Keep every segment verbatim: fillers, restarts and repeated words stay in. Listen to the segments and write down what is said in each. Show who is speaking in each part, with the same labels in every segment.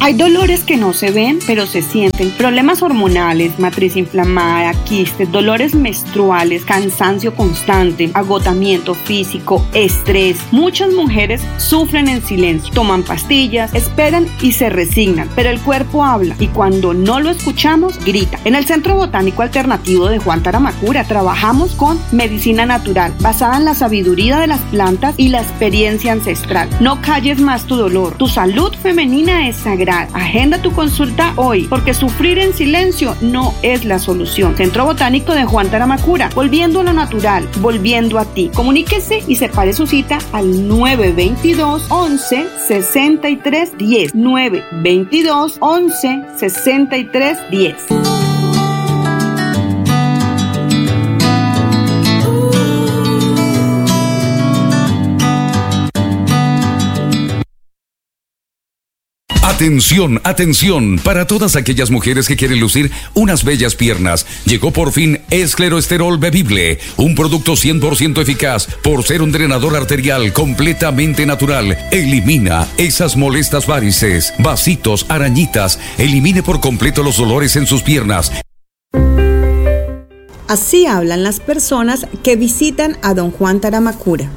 Speaker 1: Hay dolores que no se ven, pero se sienten. Problemas hormonales, matriz inflamada, quistes, dolores menstruales, cansancio constante, agotamiento físico, estrés. Muchas mujeres sufren en silencio, toman pastillas, esperan y se resignan, pero el cuerpo habla y cuando no lo escuchamos, grita. En el Centro Botánico Alternativo de Juan Taramacura trabajamos con medicina natural, basada en la sabiduría de las plantas y la experiencia ancestral. No calles más tu dolor. Tu salud femenina es sagrada. Agenda tu consulta hoy, porque sufrir en silencio no es la solución. Centro Botánico de Juan Taramacura, volviendo a lo natural, volviendo a ti. Comuníquese y separe su cita al nueve veintidós, once, sesenta y tres, diez. nueve veintidós, once, sesenta y tres, diez.
Speaker 2: Atención, atención, para todas aquellas mujeres que quieren lucir unas bellas piernas. Llegó por fin Escleroesterol Bebible, un producto cien por ciento eficaz por ser un drenador arterial completamente natural. Elimina esas molestas varices, vasitos, arañitas. Elimine por completo los dolores en sus piernas.
Speaker 3: Así hablan las personas que visitan a don Juan Taramacura.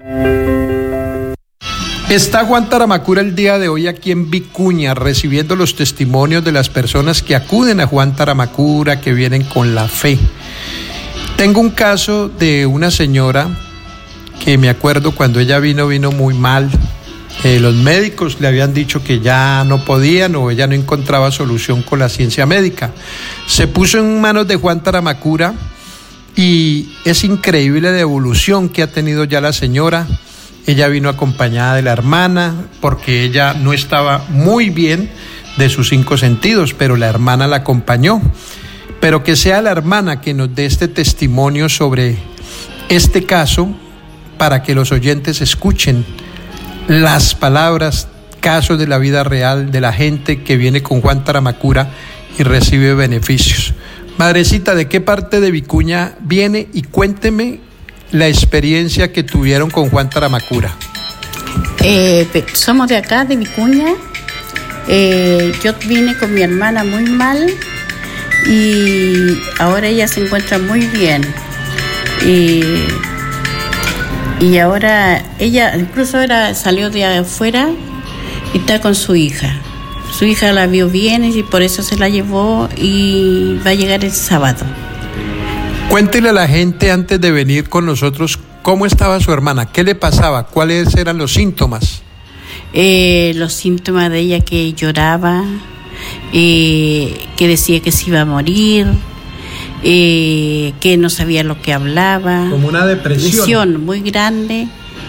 Speaker 4: Está Juan Taramacura el día de hoy aquí en Vicuña, recibiendo los testimonios de las personas que acuden a Juan Taramacura, que vienen con la fe. Tengo un caso de una señora que me acuerdo cuando ella vino, vino muy mal. Eh, los médicos le habían dicho que ya no podían o ella no encontraba solución con la ciencia médica. Se puso en manos de Juan Taramacura y es increíble la evolución que ha tenido ya la señora. Ella vino acompañada de la hermana porque ella no estaba muy bien de sus cinco sentidos, pero la hermana la acompañó. Pero que sea la hermana que nos dé este testimonio sobre este caso para que los oyentes escuchen las palabras, casos de la vida real de la gente que viene con Juan Taramacura y recibe beneficios. Madrecita, ¿de qué parte de Vicuña viene? Y cuénteme la experiencia que tuvieron con Juan Taramacura.
Speaker 5: Eh, somos de acá, de Vicuña. Eh, yo vine con mi hermana muy mal y ahora ella se encuentra muy bien. Y, y ahora ella incluso era, salió de afuera y está con su hija. Su hija la vio bien y por eso se la llevó y va a llegar el sábado.
Speaker 4: Cuéntele a la gente antes de venir con nosotros cómo estaba su hermana, qué le pasaba, cuáles eran los síntomas.
Speaker 5: Eh, los síntomas de ella, que lloraba, eh, que decía que se iba a morir, eh, que no sabía lo que hablaba.
Speaker 4: Como una depresión.
Speaker 5: Depresión muy grande.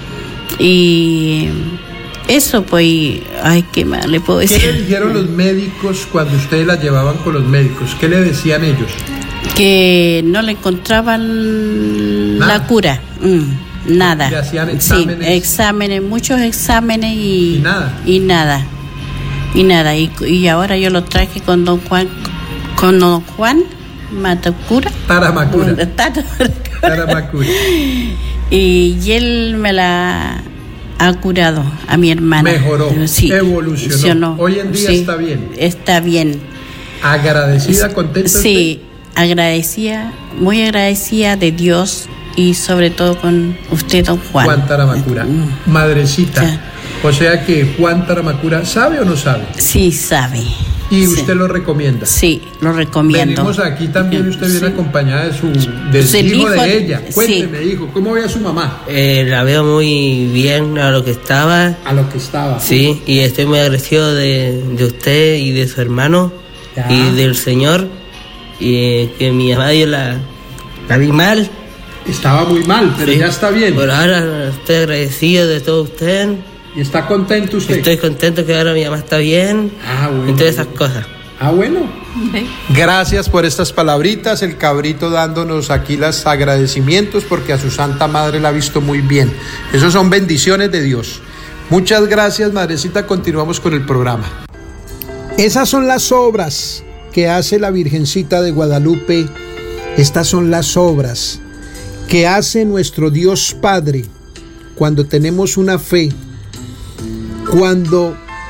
Speaker 5: Y eso, pues, ay, qué mal le puedo decir.
Speaker 4: ¿Qué le dijeron los médicos cuando ustedes la llevaban con los médicos? ¿Qué le decían ellos?
Speaker 5: Que no le encontraban nada. La cura, mm, nada.
Speaker 4: ¿Le hacían exámenes?
Speaker 5: Sí, exámenes, muchos exámenes y,
Speaker 4: y nada.
Speaker 5: Y nada, y nada. Y, y ahora yo lo traje con don Juan, con don Juan Matacura.
Speaker 4: Taramacura.
Speaker 5: Taramacura. Y, y él me la ha curado a mi hermana.
Speaker 4: Mejoró,
Speaker 5: sí,
Speaker 4: evolucionó. Hoy en día sí, está bien.
Speaker 5: Está bien.
Speaker 4: ¿Agradecida, contenta?
Speaker 5: Sí, usted? Agradecida, muy agradecida de Dios y sobre todo con usted, don Juan.
Speaker 4: Juan Taramacura. Madrecita, sí. O sea que Juan Taramacura, ¿sabe o no sabe?
Speaker 5: Sí, sabe.
Speaker 4: ¿Y
Speaker 5: sí.
Speaker 4: usted lo recomienda?
Speaker 5: Sí, lo recomiendo.
Speaker 4: Venimos aquí también, usted viene sí. acompañada de su del
Speaker 5: sí,
Speaker 4: hijo, hijo de ella.
Speaker 5: Sí.
Speaker 4: Cuénteme, hijo, ¿cómo ve a su mamá?
Speaker 6: Eh, la veo muy bien a lo que estaba.
Speaker 4: A lo que estaba.
Speaker 6: Sí, y estoy muy agradecido de, de usted y de su hermano ya. Y del Señor. Y que mi mamá yo la, la vi mal.
Speaker 4: Estaba muy mal, pero sí. Ya está bien.
Speaker 6: Por ahora estoy agradecido de todo usted.
Speaker 4: ¿Y está contento usted?
Speaker 6: Estoy contento que ahora mi mamá está bien.
Speaker 4: Ah, bueno.
Speaker 6: Y todas esas cosas.
Speaker 4: Ah, bueno. Okay. Gracias por estas palabritas. El cabrito dándonos aquí los agradecimientos porque a su Santa Madre la ha visto muy bien. Esos son bendiciones de Dios. Muchas gracias, madrecita. Continuamos con el programa. Esas son las obras que hace la Virgencita de Guadalupe. Estas son las obras que hace nuestro Dios Padre cuando tenemos una fe, cuando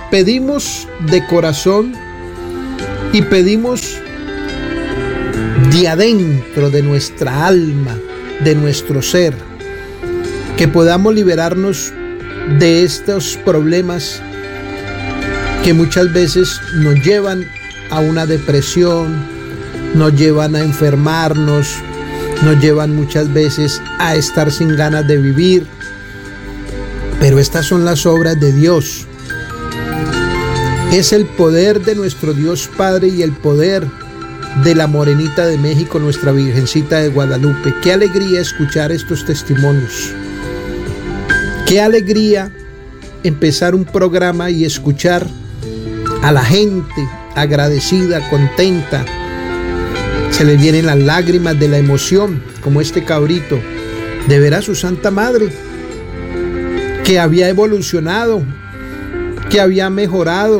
Speaker 4: pedimos de corazón y pedimos de adentro de nuestra alma, de nuestro ser, que podamos liberarnos de estos problemas que muchas veces nos llevan a una depresión, nos llevan a enfermarnos, nos llevan muchas veces a estar sin ganas de vivir. Pero estas son las obras de Dios. Es el poder de nuestro Dios Padre y el poder de la Morenita de México, nuestra Virgencita de Guadalupe. Qué alegría escuchar estos testimonios. Qué alegría empezar un programa y escuchar a la gente agradecida, contenta. Se le vienen las lágrimas de la emoción, como este cabrito, de ver a su Santa Madre, que había evolucionado, que había mejorado.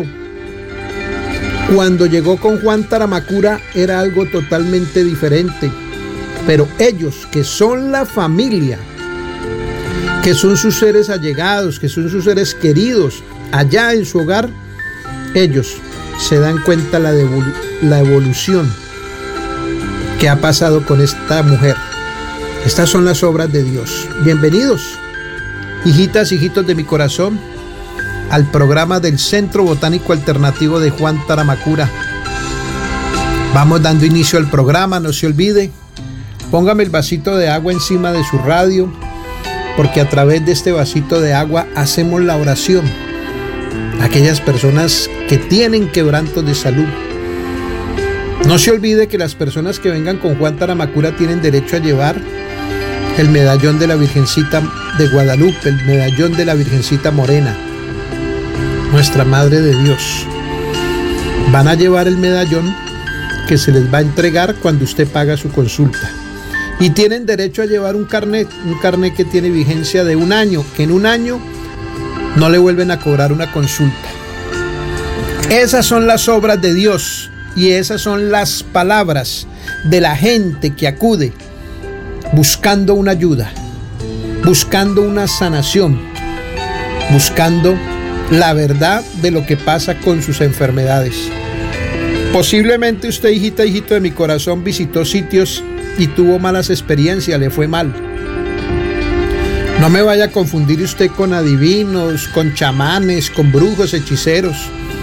Speaker 4: Cuando llegó con Juan Taramacura era algo totalmente diferente, pero ellos, que son la familia, que son sus seres allegados, que son sus seres queridos, allá en su hogar, ellos se dan cuenta la, de la evolución que ha pasado con esta mujer. Estas son las obras de Dios. Bienvenidos, hijitas, hijitos de mi corazón, al programa del Centro Botánico Alternativo de Juan Taramacura. Vamos dando inicio al programa, no se olvide, póngame el vasito de agua encima de su radio, porque a través de este vasito de agua hacemos la oración. Aquellas personas que tienen quebrantos de salud. No se olvide que las personas que vengan con Juan Taramacura tienen derecho a llevar el medallón de la Virgencita de Guadalupe, el medallón de la Virgencita Morena, nuestra Madre de Dios. Van a llevar el medallón que se les va a entregar cuando usted paga su consulta. Y tienen derecho a llevar un carnet, un carnet que tiene vigencia de un año, que en un año no le vuelven a cobrar una consulta. Esas son las obras de Dios y esas son las palabras de la gente que acude buscando una ayuda, buscando una sanación, buscando la verdad de lo que pasa con sus enfermedades. Posiblemente usted, hijita, hijito de mi corazón, visitó sitios y tuvo malas experiencias, le fue mal. No me vaya a confundir usted con adivinos, con chamanes, con brujos, hechiceros.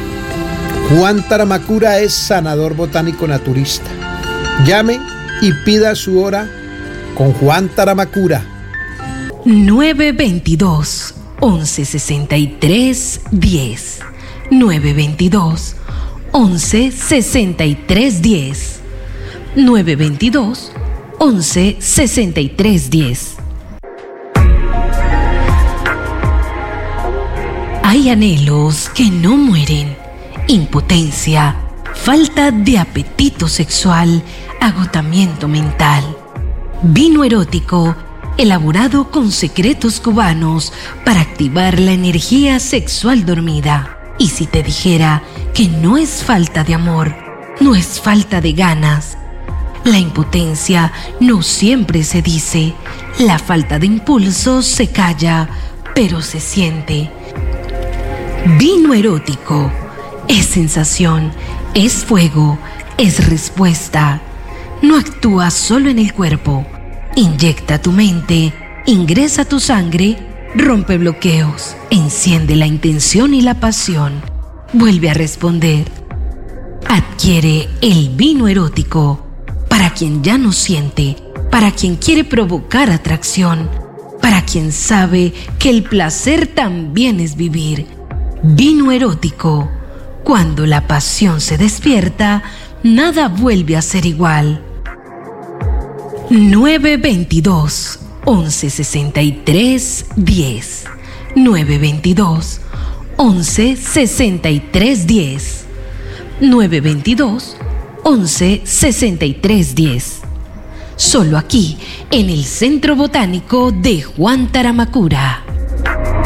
Speaker 4: Juan Taramacura es sanador botánico naturista. Llame y pida su hora con Juan Taramacura.
Speaker 7: nueve veintidós, once sesenta y tres, diez. nueve veintidós, once sesenta y tres, diez. nueve veintidós, once sesenta y tres, diez. Hay anhelos que no mueren: impotencia, falta de apetito sexual, agotamiento mental. Vino erótico, elaborado con secretos cubanos para activar la energía sexual dormida. Y si te dijera que no es falta de amor, no es falta de ganas. La impotencia no siempre se dice, la falta de impulso se calla, pero se siente. Vino erótico es sensación, es fuego, es respuesta. No actúa solo en el cuerpo. Inyecta tu mente, ingresa tu sangre, rompe bloqueos, enciende la intención y la pasión. Vuelve a responder. Adquiere el vino erótico para quien ya no siente, para quien quiere provocar atracción, para quien sabe que el placer también es vivir. Vino erótico. Cuando la pasión se despierta, nada vuelve a ser igual. nueve veintidós, once sesenta y tres, diez. nueve veintidós, once sesenta y tres, diez. nueve veintidós, once sesenta y tres, diez. Solo aquí, en el Centro Botánico de Juan Taramacura.